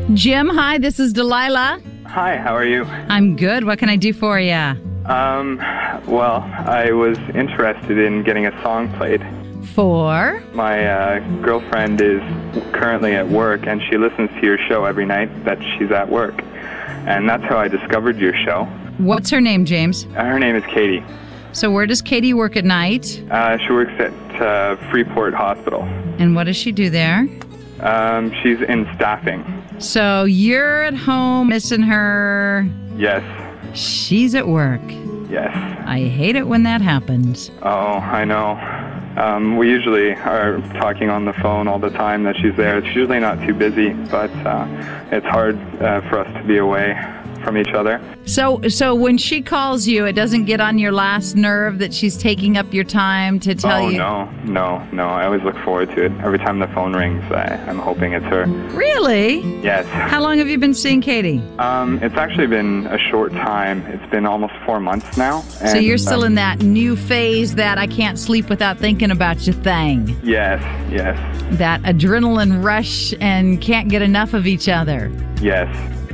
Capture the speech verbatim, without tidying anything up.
Jim, hi, this is Delilah. Hi, how are you? I'm good. What can I do for you? Um, well, I was interested in getting a song played. For? My uh, girlfriend is currently at work, and she listens to your show every night that she's at work. And that's how I discovered your show. What's her name, James? Uh, her name is Katie. So where does Katie work at night? Uh, she works at uh, Freeport Hospital. And what does she do there? Um, she's in staffing. So you're at home missing her. Yes. She's at work. Yes. I hate it when that happens. Oh, I know. Um, we usually are talking on the phone all the time that she's there. It's usually not too busy, but uh, it's hard uh, for us to be away from each other. So so when she calls you, it doesn't get on your last nerve that she's taking up your time to tell oh, you? Oh, no, no, no. I always look forward to it. Every time the phone rings, I, I'm hoping it's her. Really? Yes. How long have you been seeing Katie? Um, it's actually been a short time. It's been almost four months now. And, so you're still uh, in that new phase that I can't sleep without thinking about you thing. Yes, yes. That adrenaline rush and can't get enough of each other. Yes.